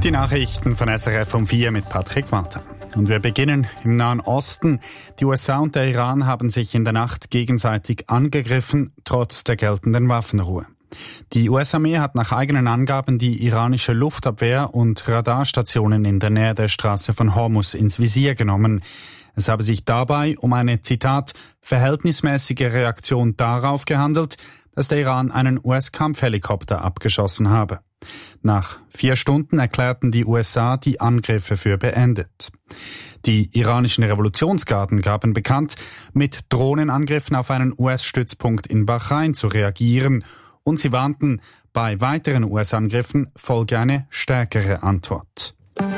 Die Nachrichten von SRF um 4 mit Patrick Walter. Und wir beginnen im Nahen Osten. Die USA und der Iran haben sich in der Nacht gegenseitig angegriffen, trotz der geltenden Waffenruhe. Die US-Armee hat nach eigenen Angaben die iranische Luftabwehr und Radarstationen in der Nähe der Straße von Hormuz ins Visier genommen. Es habe sich dabei um eine, Zitat, verhältnismäßige Reaktion darauf gehandelt, dass der Iran einen US-Kampfhelikopter abgeschossen habe. Nach 4 Stunden erklärten die USA die Angriffe für beendet. Die iranischen Revolutionsgarden gaben bekannt, mit Drohnenangriffen auf einen US-Stützpunkt in Bahrain zu reagieren, und sie warnten, bei weiteren US-Angriffen folge eine stärkere Antwort.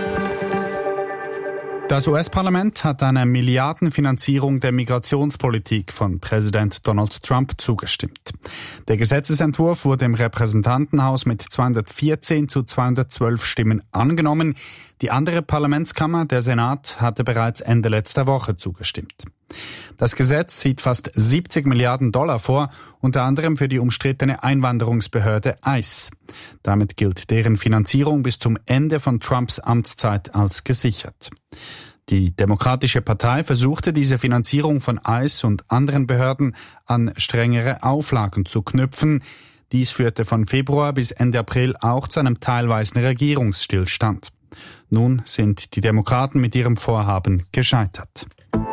Das US-Parlament hat einer Milliardenfinanzierung der Migrationspolitik von Präsident Donald Trump zugestimmt. Der Gesetzesentwurf wurde im Repräsentantenhaus mit 214 zu 212 Stimmen angenommen. Die andere Parlamentskammer, der Senat, hatte bereits Ende letzter Woche zugestimmt. Das Gesetz sieht fast 70 Milliarden Dollar vor, unter anderem für die umstrittene Einwanderungsbehörde ICE. Damit gilt deren Finanzierung bis zum Ende von Trumps Amtszeit als gesichert. Die Demokratische Partei versuchte, diese Finanzierung von ICE und anderen Behörden an strengere Auflagen zu knüpfen. Dies führte von Februar bis Ende April auch zu einem teilweisen Regierungsstillstand. Nun sind die Demokraten mit ihrem Vorhaben gescheitert.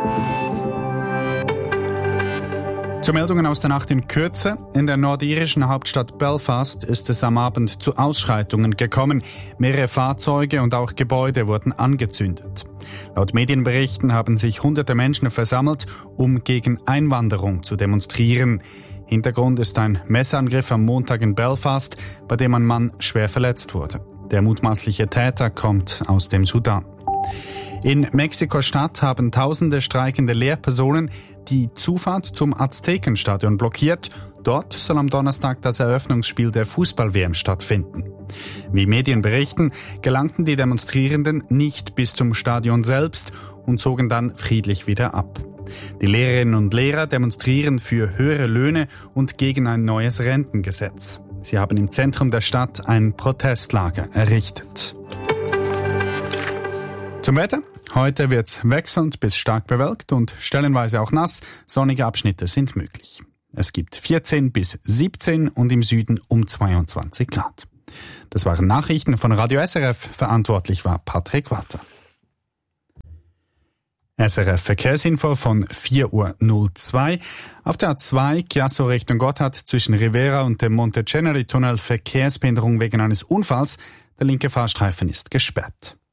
Zu Meldungen aus der Nacht in Kürze. In der nordirischen Hauptstadt Belfast ist es am Abend zu Ausschreitungen gekommen. Mehrere Fahrzeuge und auch Gebäude wurden angezündet. Laut Medienberichten haben sich hunderte Menschen versammelt, um gegen Einwanderung zu demonstrieren. Hintergrund ist ein Messerangriff am Montag in Belfast, bei dem ein Mann schwer verletzt wurde. Der mutmaßliche Täter kommt aus dem Sudan. In Mexiko-Stadt haben tausende streikende Lehrpersonen die Zufahrt zum Aztekenstadion blockiert. Dort soll am Donnerstag das Eröffnungsspiel der Fußball-WM stattfinden. Wie Medien berichten, gelangten die Demonstrierenden nicht bis zum Stadion selbst und zogen dann friedlich wieder ab. Die Lehrerinnen und Lehrer demonstrieren für höhere Löhne und gegen ein neues Rentengesetz. Sie haben im Zentrum der Stadt ein Protestlager errichtet. Zum Wetter. Heute wird's wechselnd bis stark bewölkt und stellenweise auch nass. Sonnige Abschnitte sind möglich. Es gibt 14 bis 17 und im Süden um 22 Grad. Das waren Nachrichten von Radio SRF. Verantwortlich war Patrick Walter. SRF Verkehrsinfo von 4:02 Uhr. Auf der A2 Chiasso Richtung Gotthard zwischen Rivera und dem Monte Ceneri Tunnel Verkehrsbehinderung wegen eines Unfalls. Der linke Fahrstreifen ist gesperrt.